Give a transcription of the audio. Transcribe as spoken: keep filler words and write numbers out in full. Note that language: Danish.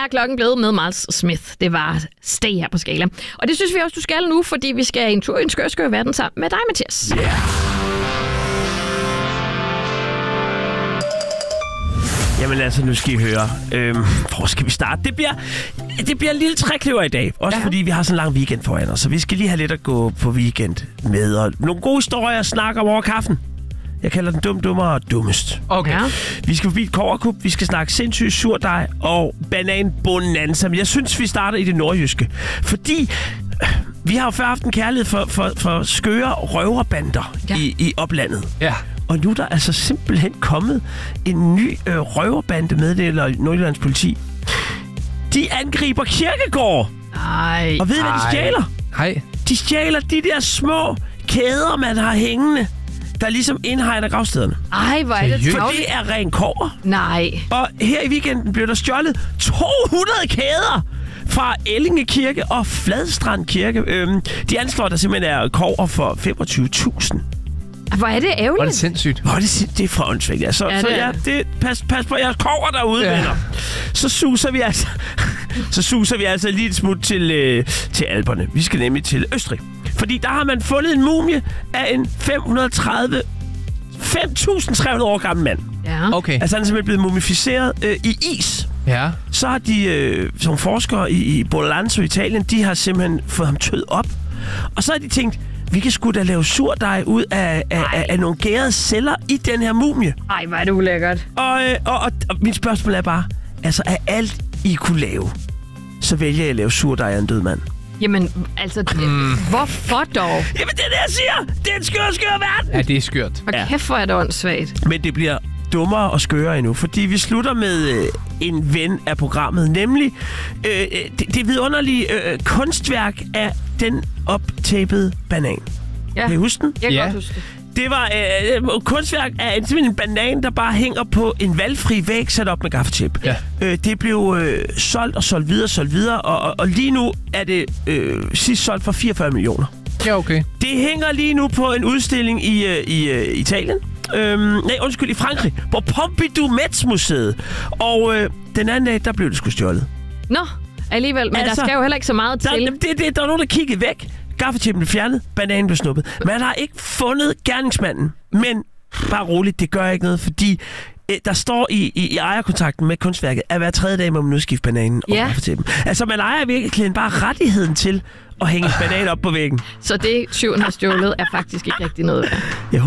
er klokken blevet med Miles Smith. Det var Stay her på Skala. Og det synes vi også, du skal nu, fordi vi skal en tur i en skør, skør verden sammen med dig, Mathias. Yeah. Jamen altså, nu skal I høre. Øhm, hvor skal vi starte? Det bliver, det bliver en lille trækløver i dag. Også ja. fordi vi har sådan en lang weekend foran os. Så vi skal lige have lidt at gå på weekend med. Og nogle gode historier at snakke om over kaffen. Jeg kalder den dum, dummere og dummest. Okay. Ja. Vi skal forbi et kobberkup. Vi skal snakke sindssygt surdej og bananbonanza. Men jeg synes, vi starter i det nordjyske. Fordi vi har jo før haft en kærlighed for, for, for skøre røverbander ja. i, i oplandet. Ja. Og nu er der altså simpelthen kommet en ny øh, røverbande, meddeler Nordjyllands politi. De angriber kirkegård. Nej. Og ved I, hvad de stjæler? Hej. De stjæler de der små kæder, man har hængende, der ligesom indhegner gravstederne. Ej, hvor er det For travlt. det er ren kobber. Nej. Og her i weekenden blev der stjålet to hundrede kæder fra Ellinge Kirke og Fladstrand Kirke. Øhm, de anslår, der simpelthen er kobber for femogtyve tusind. Hvor er det ærgerligt. Hvor er det sindssygt. Hvor er det, det er for åndssvagt. Ja. Så, Ja, så det er ja, det. det, pas, pas på jeres kobber derude, Ja. venner. Så suser vi altså, så suser vi altså lige et smut til, øh, til Alperne. Vi skal nemlig til Østrig. Fordi der har man fundet en mumie af en fem hundrede og tredive fem tusind tre hundrede år gammel mand. Ja. Okay. Altså han er simpelthen blevet mumificeret øh, i is. Ja. Så har de, øh, som forskere i, i Bollanzo i Italien, de har simpelthen fået ham tøet op. Og så har de tænkt, vi kan sgu da lave surdej ud af, af, af, af nogle gærede celler i den her mumie. Ej, hvor er det ulækkert. Og, øh, og, og, og mit spørgsmål er bare, altså af alt I kunne lave, så vælger jeg at lave surdej af en død mand. Jamen, altså, det, Mm. hvorfor dog? Jamen det er det, jeg siger! Det er en skør, skør verden! Ja, det er skørt. Og Ja. kæft, hvor er det åndssvagt. Men det bliver dummere og skørere endnu, fordi vi slutter med øh, en ven af programmet, nemlig øh, det, det vidunderlige øh, kunstværk af den optapede banan. Ja, Kan I huske den? jeg kan Ja. godt huske det. Det var øh, kunstværk af en, simpelthen en banan, der bare hænger på en valgfri væg sat op med gaffatip. Ja. Øh, det blev øh, solgt og solgt videre, solgt videre, og, og, og lige nu er det øh, sidst solgt for fireogfyrre millioner. Ja, okay. Det hænger lige nu på en udstilling i, øh, i øh, Italien. Øhm, nej, undskyld, i Frankrig, på Pompidou-Metz-museet. Og øh, den anden dag, der blev det sgu stjålet. Nå, alligevel. Men Altså, der skal jo heller ikke så meget Der, til. det, det, der er nogen, der kiggede væk. Gaffatippen blev fjernet, bananen blev snuppet. Man har ikke fundet gerningsmanden. Men bare roligt, det gør ikke noget, fordi øh, der står i, i, i ejerkontrakten med kunstværket, at hver tredje dag må man udskifte bananen og Ja. gaffatippen. Altså, man ejer virkelig bare rettigheden til at hænge en banan op på væggen. Så det, tyven har stjålet, er faktisk ikke rigtig noget værd. Jeg